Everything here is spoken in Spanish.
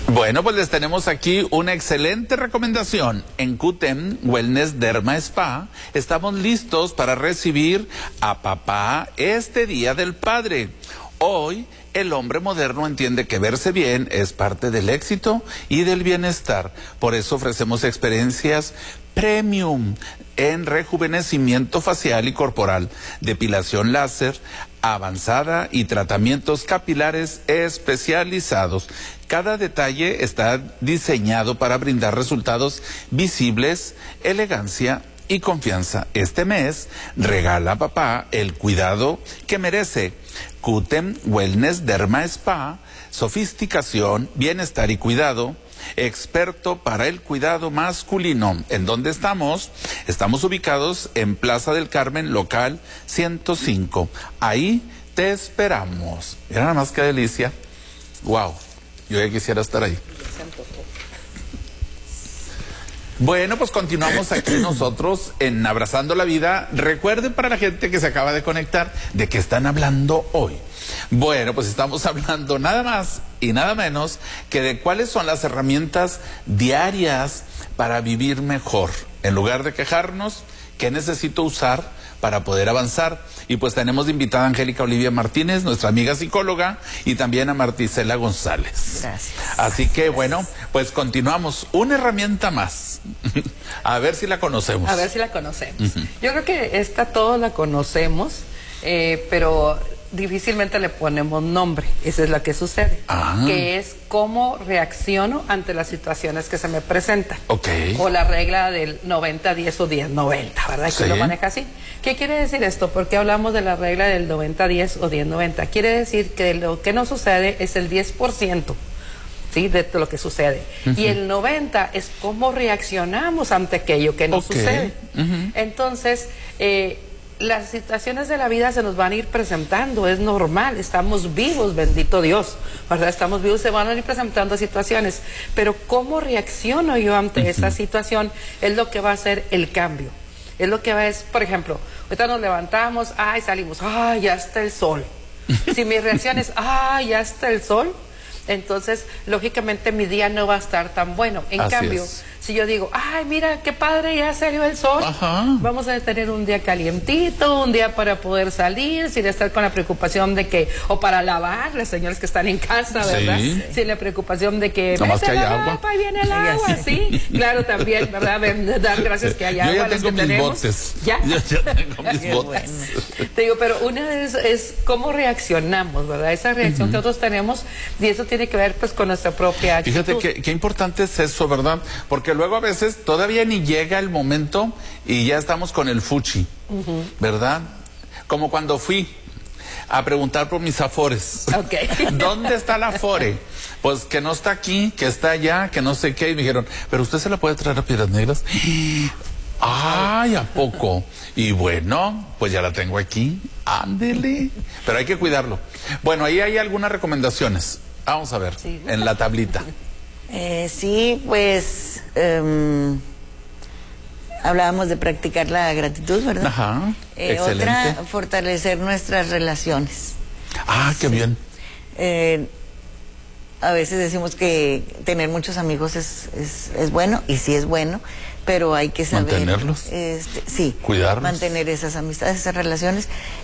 Bueno, pues les tenemos aquí una excelente recomendación. En QTEM Wellness Derma Spa estamos listos para recibir a papá este Día del Padre. Hoy el hombre moderno entiende que verse bien es parte del éxito y del bienestar. Por eso ofrecemos experiencias premium en rejuvenecimiento facial y corporal, depilación láser avanzada y tratamientos capilares especializados. Cada detalle está diseñado para brindar resultados visibles, elegancia y confianza. Este mes regala a papá el cuidado que merece. QTEM Wellness Derma Spa, sofisticación, bienestar y cuidado, experto para el cuidado masculino. ¿En dónde estamos? Estamos ubicados en Plaza del Carmen, local 105. Ahí te esperamos. Mira nada más qué delicia. Wow, yo ya quisiera estar ahí. Bueno, pues continuamos aquí nosotros en Abrazando la Vida. Recuerden, para la gente que se acaba de conectar, de qué están hablando hoy. Bueno, pues estamos hablando nada más y nada menos que de cuáles son las herramientas diarias para vivir mejor. En lugar de quejarnos, ¿qué necesito usar para poder avanzar? Y pues tenemos de invitada a Angélica Olivia Martínez, nuestra amiga psicóloga, y también a Marticela González. Gracias. Así que bueno, pues continuamos. Una herramienta más. A ver si la conocemos. A ver si la conocemos. Yo creo que esta todos la conocemos, pero difícilmente le ponemos nombre. Esa es la que sucede. Que es cómo reacciono ante las situaciones que se me presentan. O la regla del 90-10 o 10-90, ¿verdad? Sí. Que lo maneja así. ¿Qué quiere decir esto? ¿Por qué hablamos de la regla del 90-10 o 10-90? Quiere decir que lo que nos sucede es el 10%. ¿Sí? De lo que sucede. Y el 90 es cómo reaccionamos ante aquello que nos sucede. Entonces, las situaciones de la vida se nos van a ir presentando, es normal, estamos vivos, bendito Dios, ¿verdad? Estamos vivos, se van a ir presentando situaciones, pero cómo reacciono yo ante esa situación es lo que va a hacer el cambio. Es lo que va a es, por ejemplo, ahorita nos levantamos, ay, salimos, ay, ya está el sol. Si mi reacción es, ay, ya está el sol, entonces, lógicamente, mi día no va a estar tan bueno. En cambio, si yo digo, ay, mira, qué padre, ya salió el sol, vamos a tener un día calientito, un día para poder salir, sin estar con la preocupación de que, o para lavar, las señoras que están en casa, ¿verdad? Sin la preocupación de que, no más que hay agua. Ropa, ahí viene el agua, sí. Claro, también, ¿verdad? Dar gracias que hay agua. Yo ya tengo mis botes. ¿Ya? Yo ya tengo mis botes. Te digo, pero una es cómo reaccionamos, ¿verdad? Esa reacción que nosotros tenemos, y eso tiene que ver pues con nuestra propia actitud. Fíjate qué importante es eso, ¿verdad? Porque luego a veces todavía ni llega el momento y ya estamos con el fuchi, ¿verdad? Como cuando fui a preguntar por mis afores. ¿Dónde está la afore? Pues que no está aquí, que está allá, que no sé qué. Y me dijeron, pero usted se la puede traer a Piedras Negras. Ay, ¿a poco? Y bueno, pues ya la tengo aquí. Ándele. Pero hay que cuidarlo. Bueno, ahí hay algunas recomendaciones. Vamos a ver, en la tablita. Sí, pues hablábamos de practicar la gratitud, ¿verdad? Ajá, excelente. Otra, fortalecer nuestras relaciones. Ah, qué bien. A veces decimos que tener muchos amigos es bueno, y sí es bueno, pero hay que saber... ¿Mantenerlos? Sí. ¿Cuidarlos? Mantener esas amistades, esas relaciones.